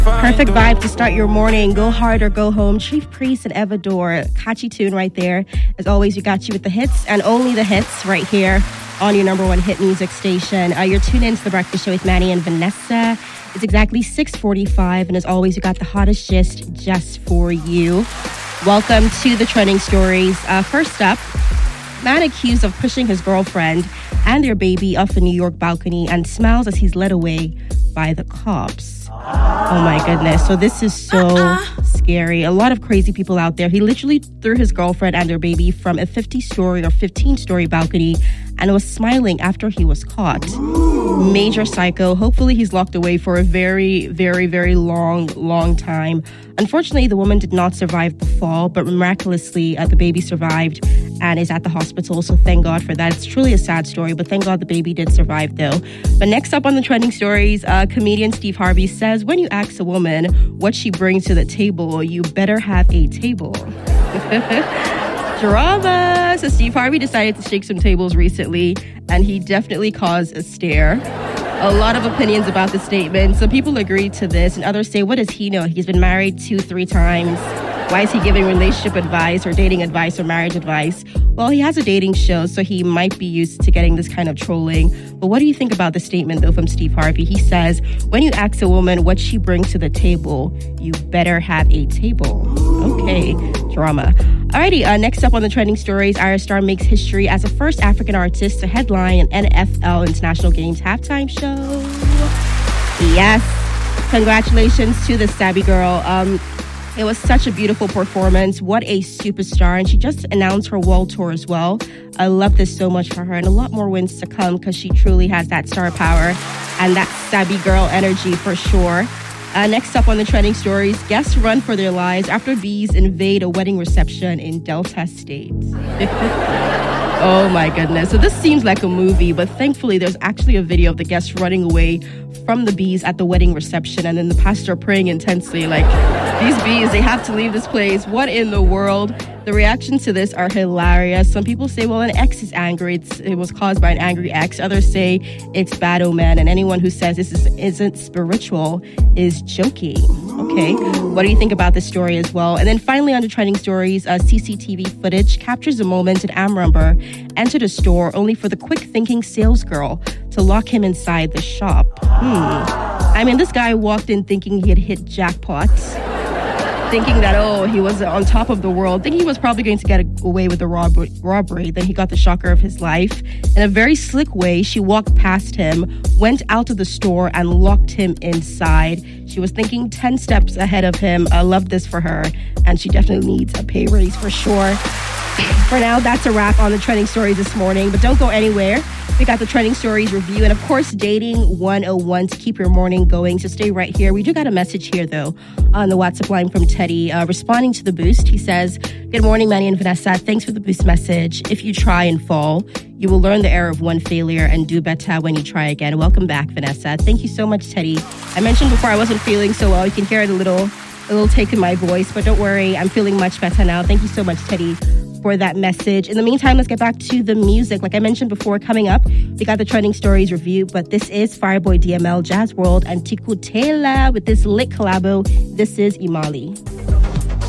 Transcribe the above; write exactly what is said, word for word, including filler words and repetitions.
Perfect vibe to start your morning. Go hard or go home. Chief Priest and Evador. Catchy tune right there. As always, we got you with the hits and only the hits right here on your number one hit music station. Uh, you're tuned into The Breakfast Show with Manny and Vanessa. It's exactly six forty-five, and as always, we got the hottest gist just for you. Welcome to the trending stories. Uh, first up, man accused of pushing his girlfriend and their baby off a New York balcony and smiles as he's led away by the cops. Oh my goodness. So this is so uh-uh. scary. A lot of crazy people out there. He literally threw his girlfriend and their baby from a fifty-story or fifteen-story balcony and was smiling after he was caught. Major psycho. Hopefully he's locked away for a very, very, very long, long time. Unfortunately, the woman did not survive the fall, but miraculously, uh, the baby survived and is at the hospital. So thank God for that. It's truly a sad story, but thank God the baby did survive, though. But next up on the trending stories, uh, comedian Steve Harvey says, when you ask a woman what she brings to the table, you better have a table. Drama. So Steve Harvey decided to shake some tables recently, and he definitely caused a stare. A lot of opinions about the statement. Some people agree to this, and others say, what does he know? He's been married two, three times. Why is he giving relationship advice or dating advice or marriage advice? Well, he has a dating show, so he might be used to getting this kind of trolling. But what do you think about the statement, though, from Steve Harvey? He says, when you ask a woman what she brings to the table, you better have a table. Okay, drama. Alrighty, uh, next up on the trending stories, Ayra Starr makes history as the first African artist to headline an N F L International Games halftime show. Yes, congratulations to the Sabi girl. Um, it was such a beautiful performance. What a superstar. And she just announced her world tour as well. I love this so much for her, and a lot more wins to come because she truly has that star power and that Sabi girl energy for sure. Uh, next up on the trending stories, guests run for their lives after bees invade a wedding reception in Delta State. Oh my goodness. So this seems like a movie, but thankfully there's actually a video of the guests running away from the bees at the wedding reception, and then the pastor praying intensely like, these bees, they have to leave this place. What in the world? The reactions to this are hilarious. Some people say, well, an ex is angry. It's, it was caused by an angry ex. Others say it's bad omen. And anyone who says this is, isn't spiritual is joking. Okay. What do you think about this story as well? And then finally, on the trending stories, uh, C C T V footage captures a moment an Amrumber entered a store only for the quick-thinking salesgirl to lock him inside the shop. Hmm. I mean, this guy walked in thinking he had hit jackpot. Thinking that, oh, he was on top of the world, thinking he was probably going to get away with the rob- robbery. Then he got the shocker of his life. In a very slick way, she walked past him, went out of the store, and locked him inside. She was thinking ten steps ahead of him. I love this for her, and she definitely needs a pay raise for sure. For now, that's a wrap on the trending stories this morning, but don't go anywhere. We got the trending stories review and, of course, Dating one oh one to keep your morning going. So stay right here. We do got a message here, though, on the WhatsApp line from Teddy. Uh, responding to the boost, he says, good morning, Manny and Vanessa. Thanks for the boost message. If you try and fall, you will learn the error of one failure and do better when you try again. Welcome back, Vanessa. Thank you so much, Teddy. I mentioned before I wasn't feeling so well. You can hear it a little, a little take in my voice, but don't worry. I'm feeling much better now. Thank you so much, Teddy, for that message. In the meantime, let's get back to the music. Like I mentioned before, coming up, we got the trending stories review, but this is Fireboy D M L, Jazz World, and Tiku Taylor with this lit collabo. This is Imali.